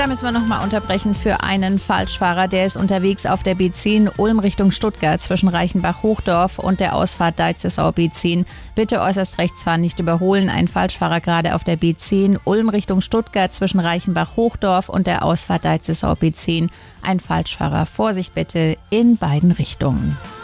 Da müssen wir nochmal unterbrechen für einen Falschfahrer. Der ist unterwegs auf der B10 Ulm Richtung Stuttgart zwischen Reichenbach-Hochdorf und der Ausfahrt Deitzesau B10. Bitte äußerst rechts fahren, nicht überholen. Ein Falschfahrer gerade auf der B10 Ulm Richtung Stuttgart zwischen Reichenbach-Hochdorf und der Ausfahrt Deitzesau B10. Ein Falschfahrer. Vorsicht bitte in beiden Richtungen.